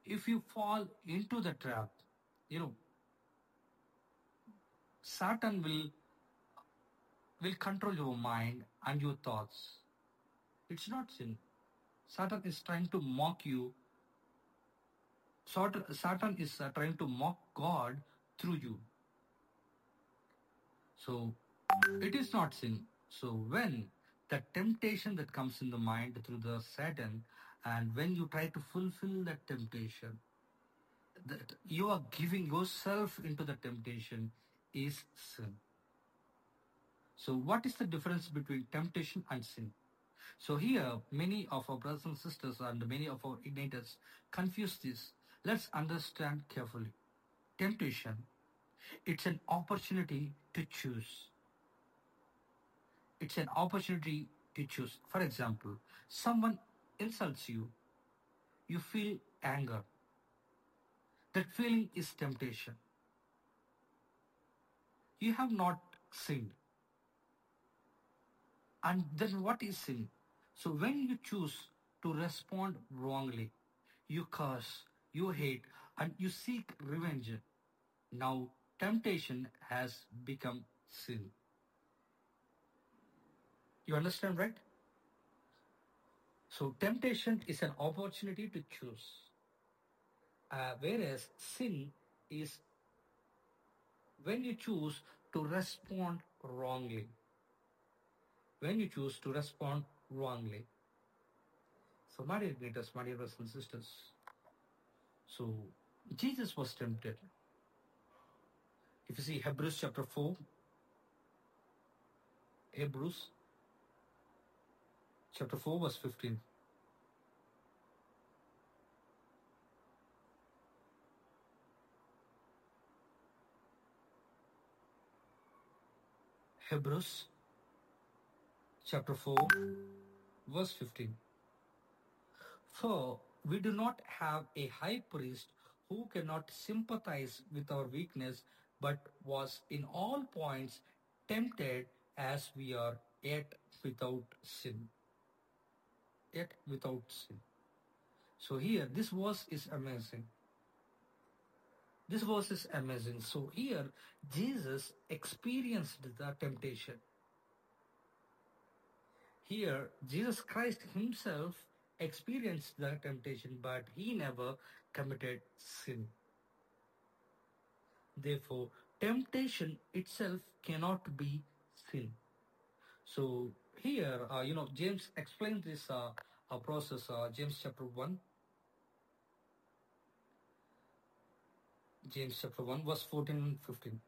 if you fall into the trap, you know, Satan will control your mind and your thoughts. It's not sin. Satan is trying to mock you. Satan is trying to mock God through you. So it is not sin. So when the temptation that comes in the mind through the Satan, and when you try to fulfill that temptation, that you are giving yourself into the temptation is sin. So what is the difference between temptation and sin? So here, many of our brothers and sisters and many of our igniters confuse this. Let's understand carefully. Temptation, it's an opportunity to choose. It's an opportunity to choose. For example, someone insults you. You feel anger. That feeling is temptation. You have not sinned. And then what is sin? So when you choose to respond wrongly, you curse, you hate, and you seek revenge. Now temptation has become sin. You understand, right? So temptation is an opportunity to choose. Whereas sin is when you choose to respond wrongly. When you choose to respond wrongly. So my dear greatest, my dear brothers and sisters. So Jesus was tempted. If you see Hebrews chapter 4, Hebrews chapter 4 verse 15. Hebrews chapter 4 verse 15. For we do not have a high priest who cannot sympathize with our weakness, but was in all points tempted as we are, yet without sin. Yet without sin. So here, this verse is amazing. This verse is amazing. So here, Jesus experienced the temptation. Here, Jesus Christ himself experienced the temptation, but he never committed sin. Therefore, temptation itself cannot be sin. So here, James explains this process, James chapter 1. James chapter 1, verse 14 and 15.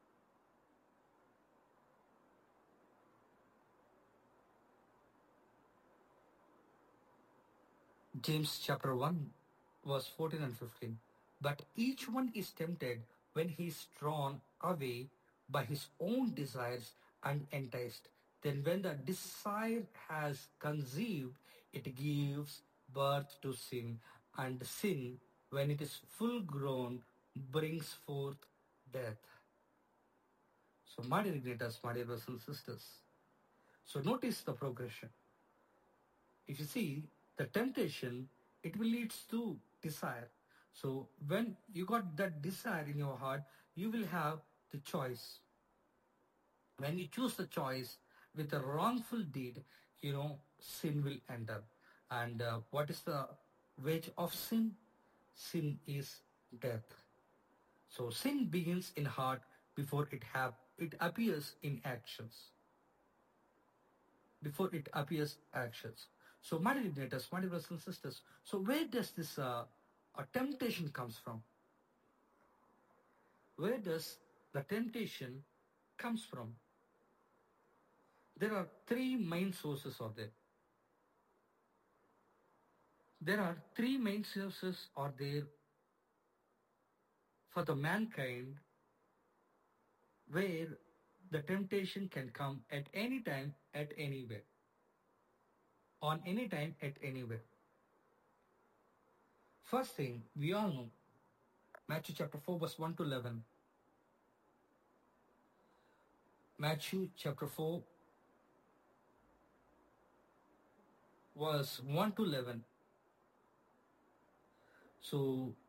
James chapter 1, verse 14 and 15. But each one is tempted when he is drawn away by his own desires and enticed. Then when the desire has conceived, it gives birth to sin. And sin, when it is full grown, brings forth death. So, my dear greatest, my dear brothers and sisters. So, notice the progression. If you see the temptation, it will lead to desire. So when you got that desire in your heart, you will have the choice. When you choose the choice with a wrongful deed, sin will enter. And what is the wage of sin? Sin is death. So sin begins in heart before it appears in actions. Before it appears actions. So, my dear brothers and sisters, so where does this temptation comes from? Where does the temptation comes from? There are three main sources of it. There are three main sources are there for the mankind where the temptation can come at any time, at anywhere. On any time, at anywhere. First thing, we all know, Matthew chapter 4 verse 1 to 11. Matthew chapter 4 verse 1 to 11. So